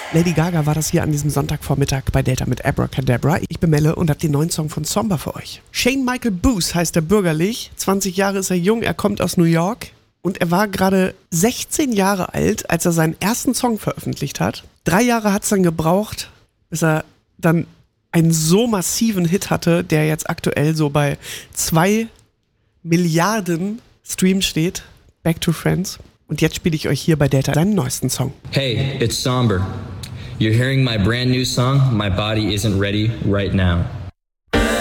Lady Gaga war das hier an diesem Sonntagvormittag bei Delta mit Abracadabra. Ich bin Melle und habe den neuen Song von Somber für euch. Shane Michael Booth heißt er bürgerlich. 20 Jahre ist er jung, er kommt aus New York. Und er war gerade 16 Jahre alt, als er seinen ersten Song veröffentlicht hat. 3 Jahre hat es dann gebraucht, bis er dann einen so massiven Hit hatte, der jetzt aktuell so bei 2 Milliarden Streams steht. Back to Friends. Und jetzt spiele ich euch hier bei Delta seinen neuesten Song. Hey, it's Somber. You're hearing my brand new song, My Body Isn't Ready Right Now.